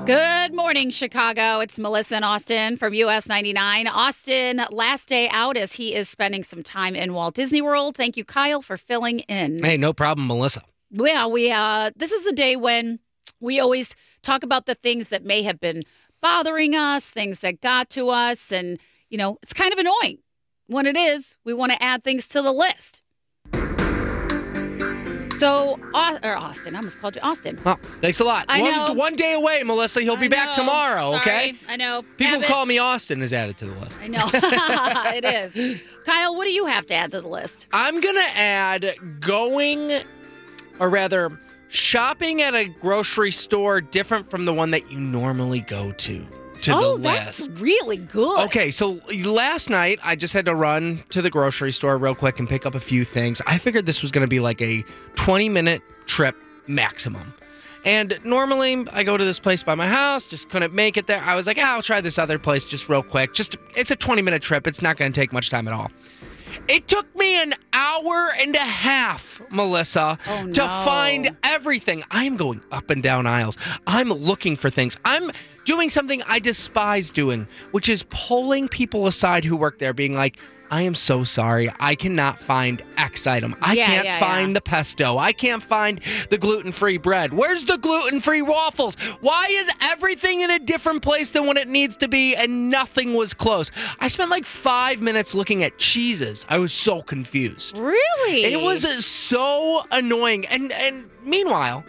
Good morning, Chicago. It's Melissa and Austin from US 99. Austin, last day out as he is spending some time in Walt Disney World. Thank you, Kyle, for filling in. Hey, no problem, Melissa. Well, this is the day when we always talk about the things that may have been bothering us, things that got to us, and, it's kind of annoying. When it is, we want to add things to the list. So, Austin, I almost called you Austin. Oh, thanks a lot. I know. One day away, Melissa. He'll be back tomorrow, okay? Sorry, I know. People call me Austin is added to the list. I know. It is. Kyle, what do you have to add to the list? I'm going to add shopping at a grocery store different from the one that you normally go to the list. That's really good. Okay, so last night I just had to run to the grocery store real quick and pick up a few things. I figured this was going to be like a 20-minute trip maximum. And normally I go to this place by my house, just couldn't make it there. I was like, I'll try this other place just real quick. It's a 20-minute trip. It's not going to take much time at all. It took me an hour and a half, Melissa, to find everything. I'm going up and down aisles. I'm looking for things. I'm doing something I despise doing, which is pulling people aside who work there, being like, I am so sorry. I cannot find X item. I can't find the pesto. I can't find the gluten-free bread. Where's the gluten-free waffles? Why is everything in a different place than what it needs to be and nothing was close? I spent like 5 minutes looking at cheeses. I was so confused. Really? It was so annoying. And meanwhile,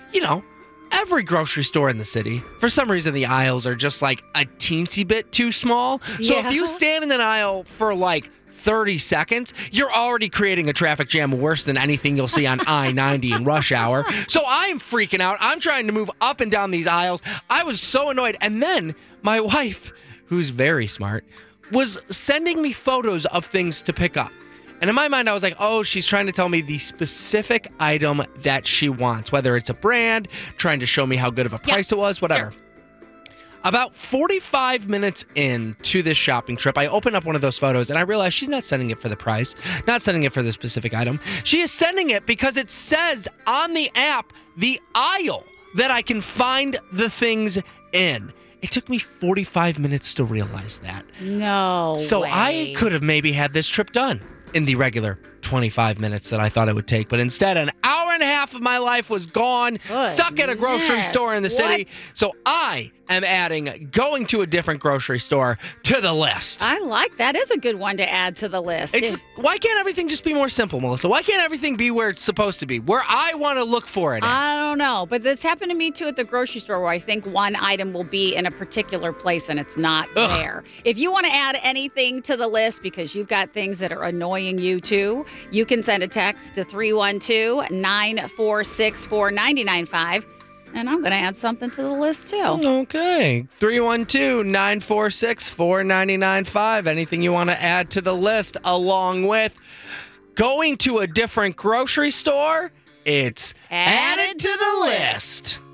every grocery store in the city, for some reason, the aisles are just like a teensy bit too small. So if you stand in an aisle for like 30 seconds, you're already creating a traffic jam worse than anything you'll see on I-90 in rush hour. So I'm freaking out. I'm trying to move up and down these aisles. I was so annoyed. And then my wife, who's very smart, was sending me photos of things to pick up. And in my mind, I was like, she's trying to tell me the specific item that she wants, whether it's a brand, trying to show me how good of a price it was, whatever. Sure. About 45 minutes into this shopping trip, I open up one of those photos and I realize she's not sending it for the price, not sending it for the specific item. She is sending it because it says on the app, the aisle that I can find the things in. It took me 45 minutes to realize that. No So way. I could have maybe had this trip done in the regular 25 minutes that I thought it would take. But instead, an hour and a half of my life was gone, stuck at a grocery store in the city. So I am adding going to a different grocery store to the list. I like that. Is a good one to add to the list. Why can't everything just be more simple, Melissa? Why can't everything be where it's supposed to be, where I want to look for it? I don't know. But this happened to me, too, at the grocery store where I think one item will be in a particular place and it's not there. If you want to add anything to the list because you've got things that are annoying you, too, you can send a text to 312-946-4995. And I'm going to add something to the list, too. Okay. 312-946-4995. Anything you want to add to the list along with going to a different grocery store? It's added to the list.